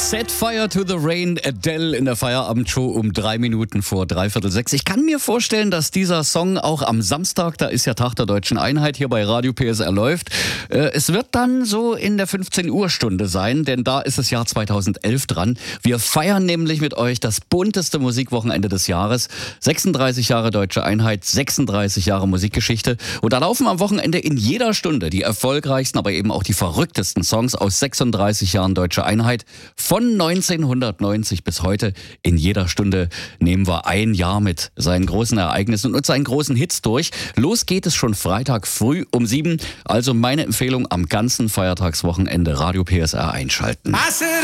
Set Fire to the Rain, Adele in der Feierabendshow um 3 Minuten vor 5:45. Ich kann mir vorstellen, dass dieser Song auch am Samstag, da ist ja Tag der Deutschen Einheit, hier bei Radio PSR läuft. Es wird dann so in der 15 Uhr Stunde sein, denn da ist das Jahr 2011 dran. Wir feiern nämlich mit euch das bunteste Musikwochenende des Jahres. 36 Jahre Deutsche Einheit, 36 Jahre Musikgeschichte. Und da laufen am Wochenende in jeder Stunde die erfolgreichsten, aber eben auch die verrücktesten Songs aus 36 Jahren Deutsche Einheit. Von 1990 bis heute. In jeder Stunde nehmen wir ein Jahr mit seinen großen Ereignissen und seinen großen Hits durch. Los geht es schon Freitag früh um 7. Also meine Empfehlung, am ganzen Feiertagswochenende Radio PSR einschalten.